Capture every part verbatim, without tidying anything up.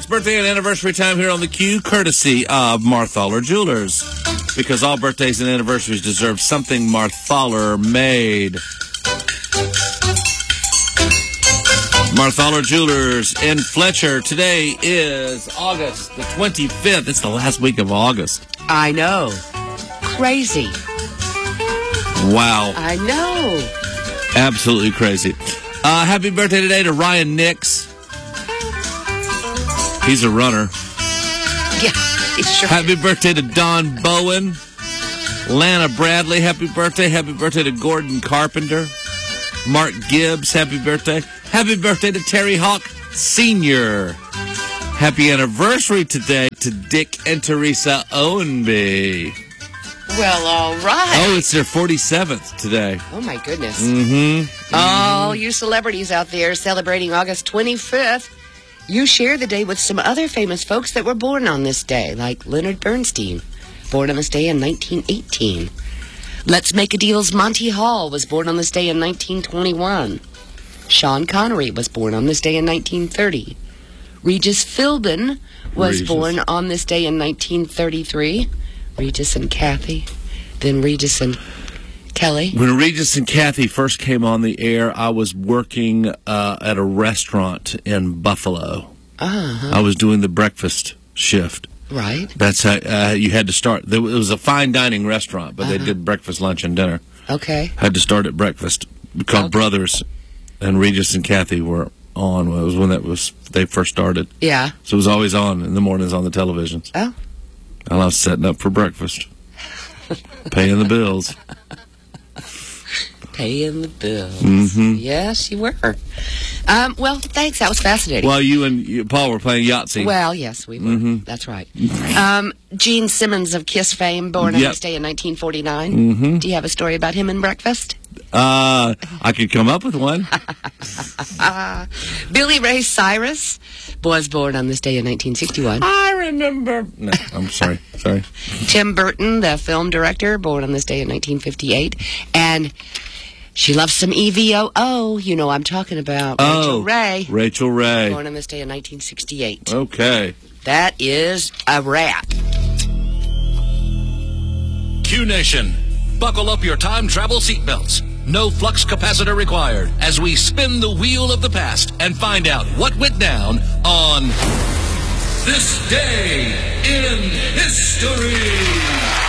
birthday and anniversary time here on the Q, courtesy of Marthaler Jewelers. Because all birthdays and anniversaries deserve something Marthaler made. Marthaler Jewelers in Fletcher. Today is August the twenty-fifth. It's the last week of August. I know. Crazy. Wow. I know. Absolutely crazy. Uh, happy birthday today to Ryan Nix. He's a runner. Yeah, he's sure. Happy birthday to Don Bowen. Lana Bradley, happy birthday. Happy birthday to Gordon Carpenter. Mark Gibbs, happy birthday. Happy birthday to Terry Hawk Senior Happy anniversary today to Dick and Teresa Owenby. Well, all right. Oh, it's their forty-seventh today. Oh, my goodness. Mm-hmm. mm-hmm. All you celebrities out there celebrating August twenty-fifth, you share the day with some other famous folks that were born on this day, like Leonard Bernstein, born on this day in nineteen eighteen. Let's Make a Deal's Monty Hall was born on this day in nineteen twenty-one. Sean Connery was born on this day in nineteen thirty. Regis Philbin was Regis. born on this day in nineteen thirty-three. Regis and Kathy, then Regis and Kelly. When Regis and Kathy first came on the air, I was working uh, at a restaurant in Buffalo. Uh-huh. I was doing the breakfast shift. Right. That's how uh, you had to start. There, it was a fine dining restaurant, but Uh-huh. they did breakfast, lunch, and dinner. Okay. Had to start at breakfast. Called Okay. Brothers, and Regis and Kathy were on. It was when that was they first started. Yeah. So it was always on in the mornings on the televisions. Oh. And I was setting up for breakfast, paying the bills. Paying the bills. Mm-hmm. Yes, you were. Um, well, thanks. That was fascinating. While you and you, Paul were playing Yahtzee. Well, yes, we were. Mm-hmm. That's right. Um, Gene Simmons of Kiss fame, born on Yep. this day in nineteen forty-nine. Mm-hmm. Do you have a story about him in breakfast? Uh, I could come up with one. Uh, Billy Ray Cyrus was born on this day in nineteen sixty-one. I remember. No, I'm sorry. Sorry. Tim Burton, the film director, born on this day in nineteen fifty-eight. And she loves some E V O O. You know I'm talking about. Oh, Rachel Ray. Rachel Ray. Born on this day in nineteen sixty-eight. Okay. That is a wrap. Q Nation, buckle up your time travel seatbelts. No flux capacitor required as we spin the wheel of the past and find out what went down on this day in history.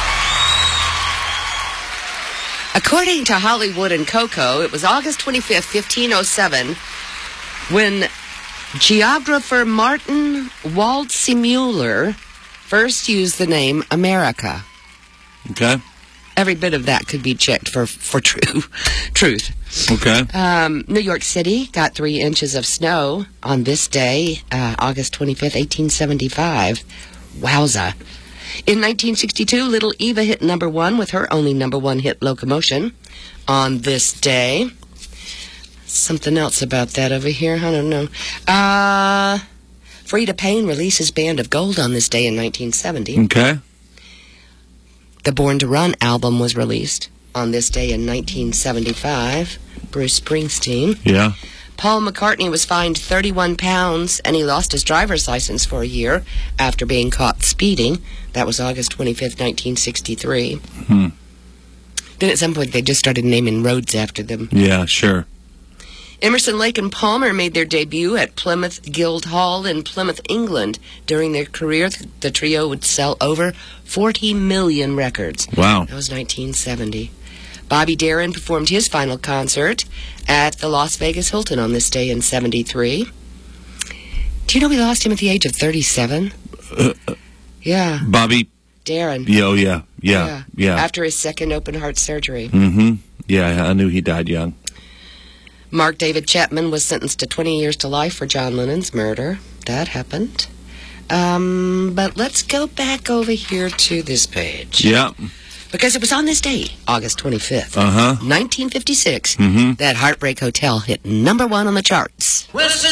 According to Hollywood and Coco, it was August twenty-fifth, fifteen oh seven, when geographer Martin Waldseemüller first used the name America. Okay. Every bit of that could be checked for, for true truth. Okay. Um, New York City got three inches of snow on this day, uh, August twenty-fifth, eighteen seventy-five. Wowza. In nineteen sixty-two, Little Eva hit number one with her only number one hit, Locomotion, on this day. Something else about that over here, I don't know. Uh, Frida Payne releases Band of Gold on this day in nineteen seventy. Okay. The Born to Run album was released on this day in nineteen seventy-five. Bruce Springsteen. Yeah. Paul McCartney was fined thirty-one pounds, and he lost his driver's license for a year after being caught speeding. That was August twenty-fifth, nineteen sixty-three. Hmm. Then at some point, they just started naming roads after them. Yeah, sure. Emerson, Lake and Palmer made their debut at Plymouth Guildhall in Plymouth, England. During their career, the trio would sell over forty million records. Wow. That was nineteen seventy. Bobby Darin performed his final concert at the Las Vegas Hilton on this day in seventy-three. Do you know we lost him at the age of thirty-seven? Uh, Yeah. Bobby. Darin. Yeah, oh, yeah. Yeah. Yeah. After his second open heart surgery. Mm-hmm. Yeah, I knew he died young. Mark David Chapman was sentenced to twenty years to life for John Lennon's murder. That happened. Um, but let's go back over here to this page. Yeah. Because it was on this date, August twenty-fifth, Uh-huh. nineteen fifty-six, Mm-hmm. that Heartbreak Hotel hit number one on the charts. Listen.